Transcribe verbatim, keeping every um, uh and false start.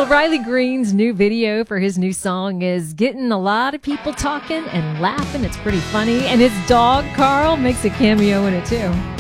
Well, Riley Green's new video for his new song is getting a lot of people talking and laughing. It's pretty funny. And his dog, Carl, makes a cameo in it, too.